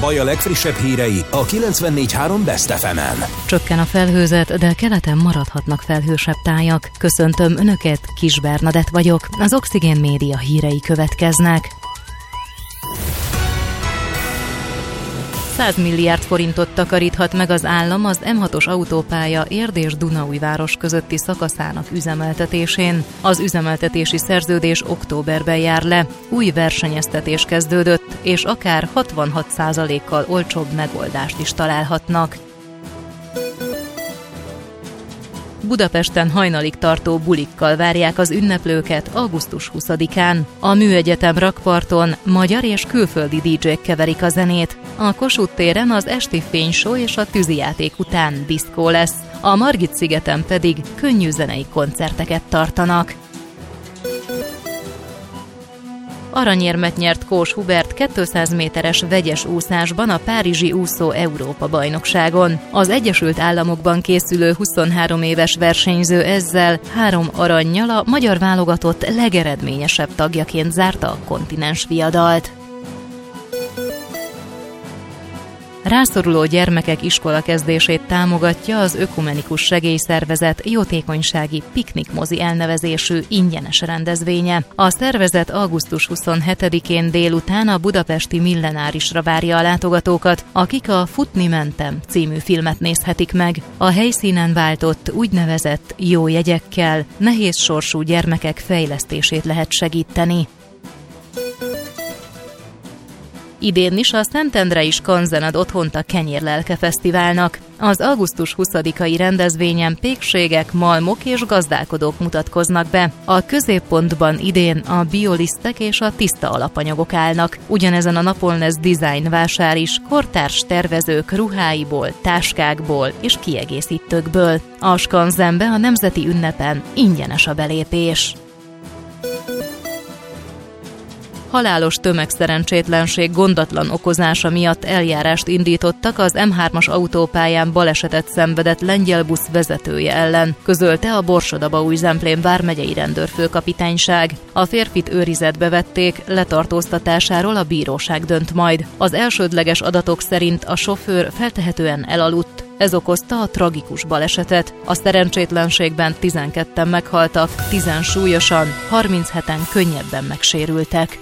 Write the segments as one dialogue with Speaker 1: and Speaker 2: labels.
Speaker 1: Baj a legfrissebb hírei a 94.3 Best FM-en.
Speaker 2: Csökken a felhőzet, de keleten maradhatnak felhősebb tájak. Köszöntöm Önöket, Kis Bernadett vagyok. Az Oxigén Média hírei következnek. 100 milliárd forintot takaríthat meg az állam az M6-os autópálya Érd és Dunaújváros közötti szakaszának üzemeltetésén. Az üzemeltetési szerződés októberben jár le, új versenyeztetés kezdődött, és akár 66%-kal olcsóbb megoldást is találhatnak. Budapesten hajnalig tartó bulikkal várják az ünneplőket augusztus 20-án. A Műegyetem rakparton magyar és külföldi DJ-k keverik a zenét. A Kossuth téren az esti fényshow és a tűzijáték után diszkó lesz. A Margit-szigeten pedig könnyű zenei koncerteket tartanak. Aranyérmet nyert Kós Hubert 200 méteres vegyes úszásban a párizsi úszó Európa-bajnokságon. Az Egyesült Államokban készülő 23 éves versenyző ezzel 3 arannyal a magyar válogatott legeredményesebb tagjaként zárta a kontinens viadalt. Rászoruló gyermekek iskolakezdését támogatja az Ökumenikus Segélyszervezet jótékonysági piknikmozi elnevezésű ingyenes rendezvénye. A szervezet augusztus 27-én délután a budapesti Millenárisra várja a látogatókat, akik a Futni mentem című filmet nézhetik meg. A helyszínen váltott úgynevezett jó jegyekkel nehéz sorsú gyermekek fejlesztését lehet segíteni. Idén is a Szentendrei Skanzen ad otthont a Kenyérlelke Fesztiválnak. Az augusztus 20-ai rendezvényen pékségek, malmok és gazdálkodók mutatkoznak be. A középpontban idén a biolisztek és a tiszta alapanyagok állnak. Ugyanezen a napon lesz design vásár is, kortárs tervezők ruháiból, táskákból és kiegészítőkből. A Skanzenbe a nemzeti ünnepen ingyenes a belépés. Halálos tömegszerencsétlenség gondatlan okozása miatt eljárást indítottak az M3-as autópályán balesetet szenvedett lengyel busz vezetője ellen, közölte a Borsod-Abaúj-Zemplén vármegyei rendőrfőkapitányság. A férfit őrizetbe vették, letartóztatásáról a bíróság dönt majd. Az elsődleges adatok szerint a sofőr feltehetően elaludt. Ez okozta a tragikus balesetet. A szerencsétlenségben 12-en meghaltak, 10-en súlyosan, 37-en könnyebben megsérültek.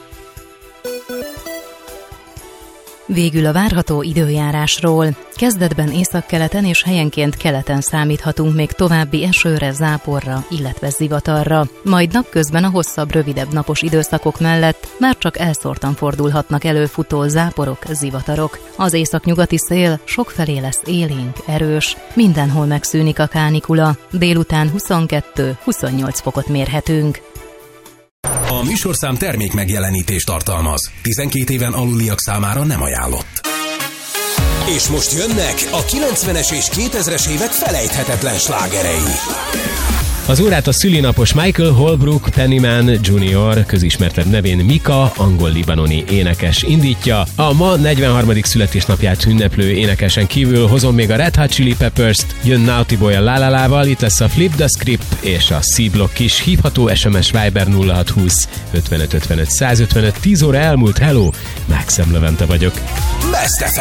Speaker 2: Végül a várható időjárásról. Kezdetben északkeleten és helyenként keleten számíthatunk még további esőre, záporra, illetve zivatarra. Majd napközben a hosszabb, rövidebb napos időszakok mellett már csak elszórtan fordulhatnak elő futó záporok, zivatarok. Az északnyugati szél sokfelé lesz élénk, erős, mindenhol megszűnik a kánikula. Délután 22-28 fokot mérhetünk.
Speaker 1: A műsorszám termék megjelenítést tartalmaz. 12 éven aluliak számára nem ajánlott. És most jönnek a 90-es és 2000-es évek felejthetetlen slágerei.
Speaker 3: Az órát a szülinapos Michael Holbrook Pennyman Jr. közismertebb nevén Mika, angol-libanoni énekes indítja. A ma 43. születésnapját ünneplő énekesen kívül hozom még a Red Hot Chili Peppers-t, jön Naughty Boy a La La La-val, itt lesz a Flip the Script és a C-Block is, hívható SMS Viber 0620 55 55 155. 10 óra elmúlt, hello, Mákszem Levente vagyok.
Speaker 1: Best FM.